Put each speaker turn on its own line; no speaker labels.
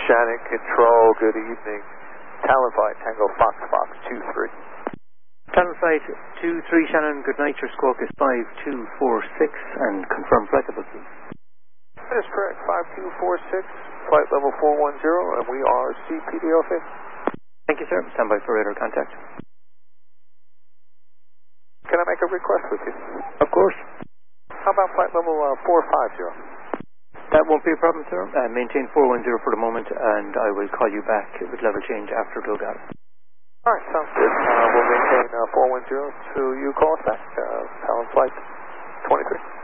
Shannon Control, good evening. Talon Flight Tango Fox Fox 23.
Talon Flight 23, Shannon, good night. Your squawk is 5246 and confirm flight level, please.
That is correct, 5246, flight level 410, and we are CPDOFA.
Thank you, sir. Stand by for radar contact.
Can I make a request with you?
Of course.
How about flight level 450?
That won't be a problem, sir. Maintain 410 for the moment, and I will call you back with level change after loadout.
All right, sounds good. We'll maintain 410 till you call us back. Talon Flight 23.